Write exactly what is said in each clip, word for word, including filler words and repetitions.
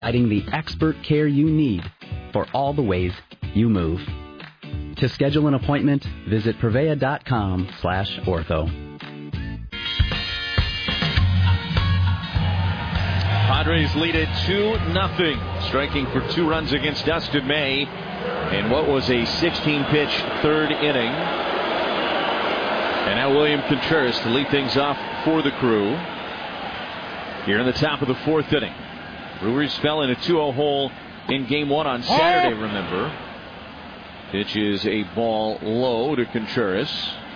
providing the expert care you need for all the ways you move. To schedule an appointment, visit Prevea.com slash ortho. Padres lead it two nothing, striking for two runs against Dustin May in what was a sixteen-pitch third inning. And now William Contreras to lead things off for the Crew here in the top of the fourth inning. Brewers fell in a two oh hole in game one on Saturday, remember. Pitch is a ball low to Contreras.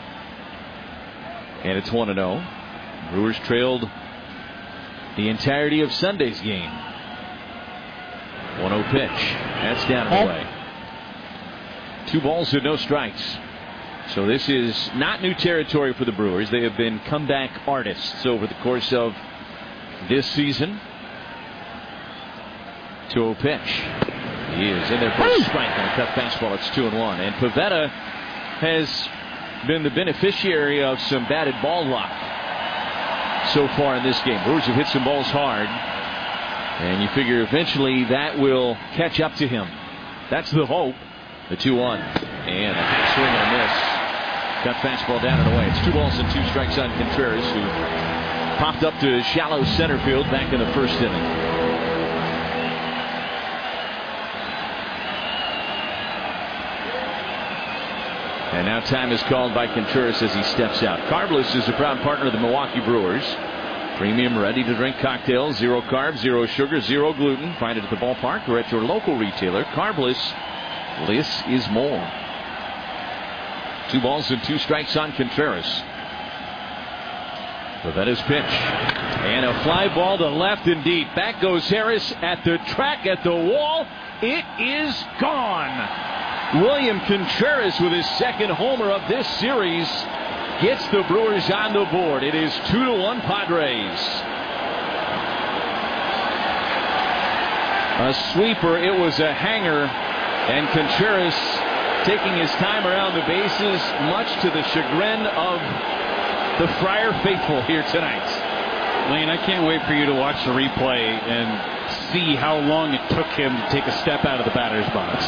And it's one oh. Brewers trailed the entirety of Sunday's game. one oh pitch. That's down and away. Two balls and no strikes. So this is not new territory for the Brewers. They have been comeback artists over the course of this season. two oh pitch. He is in there for a strike on a cut fastball. It's two and one. And Pivetta has been the beneficiary of some batted ball luck so far in this game. Brewers have hit some balls hard, and you figure eventually that will catch up to him. That's the hope. The two one. And a half swing and a miss. Cut fastball down and away. It's two balls and two strikes on Contreras, who popped up to shallow center field back in the first inning. And now time is called by Contreras as he steps out. Carbless is a proud partner of the Milwaukee Brewers. Premium ready-to-drink cocktails, zero carbs, zero sugar, zero gluten. Find it at the ballpark or at your local retailer. Carbless, less is more. Two balls and two strikes on Contreras. Pivetta's pitch. And a fly ball to left and deep. Back goes Harris at the track, at the wall. It is gone. William Contreras with his second homer of this series gets the Brewers on the board. It is two to one Padres. A sweeper. It was a hanger, and Contreras taking his time around the bases, much to the chagrin of the Friar faithful here tonight. Lane, I can't wait for you to watch the replay and see how long it took him to take a step out of the batter's box.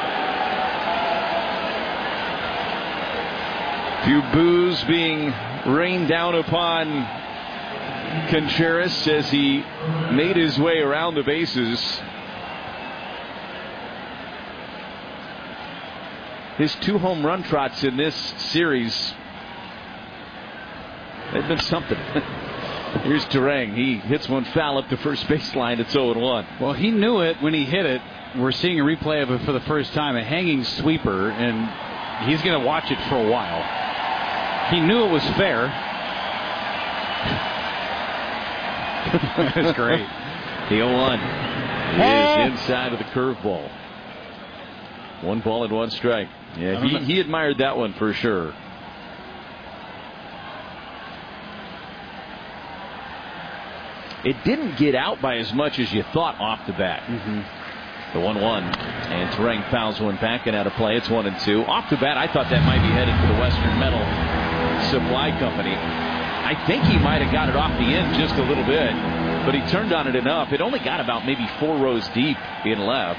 Few boos being rained down upon Contreras as he made his way around the bases. His two home run trots in this series, they've been something. Here's Turang. He hits one foul up the first baseline. It's oh and one. Well, he knew it when he hit it. We're seeing a replay of it for the first time, a hanging sweeper, and he's going to watch it for a while. He knew it was fair. That's great. The oh one is inside of the curveball. One ball and one strike. Yeah, he, he admired that one for sure. It didn't get out by as much as you thought off the bat. Mm-hmm. The one one. And Turang fouls one back and out of play. It's one and two. Off the bat, I thought that might be headed for the Western Metal Supply Company. I think he might have got it off the end just a little bit, but he turned on it enough. It only got about maybe four rows deep in left.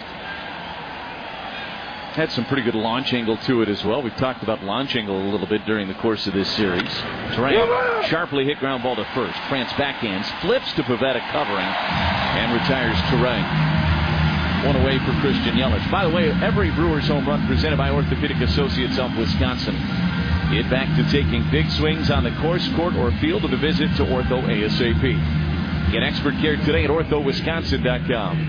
Had some pretty good launch angle to it as well. We've talked about launch angle a little bit during the course of this series. Turang sharply hit ground ball to first. France backhands, flips to Pivetta covering, and retires Turang. One away for Christian Yelich. By the way, every Brewers home run presented by Orthopedic Associates of Wisconsin. Get back to taking big swings on the course, court, or field with a visit to Ortho ASAP. Get expert care today at ortho wisconsin dot com.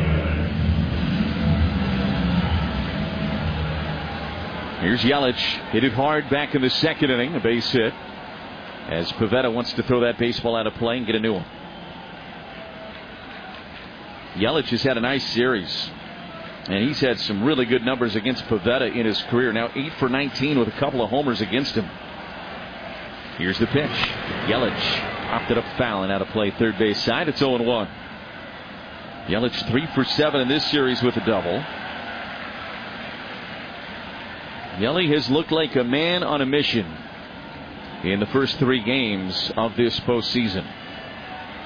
Here's Yelich. Hit it hard back in the second inning. A base hit. As Pivetta wants to throw that baseball out of play and get a new one. Yelich has had a nice series. And he's had some really good numbers against Pivetta in his career. Now eight for nineteen with a couple of homers against him. Here's the pitch. Yelich popped it up foul and out of play third base side. It's oh and one. Yelich three for seven in this series with a double. Yelich has looked like a man on a mission in the first three games of this postseason.